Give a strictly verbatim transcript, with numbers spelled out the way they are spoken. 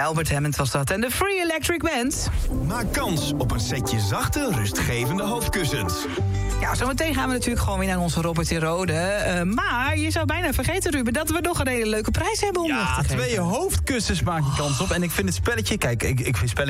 Albert Hammond was dat en de Free Electric Band. Maak kans op een setje zachte, rustgevende hoofdkussens. Ja, zometeen gaan we natuurlijk gewoon weer naar onze Robert in Rode. Uh, maar je zou bijna vergeten, Ruben, dat we nog een hele leuke prijs hebben om weg te Ja, geven. twee hoofdkussens maak je kans op. En ik vind het spelletje... Kijk, ik, ik vind spelletje